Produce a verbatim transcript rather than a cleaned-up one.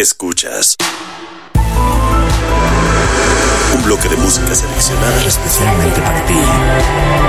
Escuchas un bloque de música seleccionada especialmente para ti.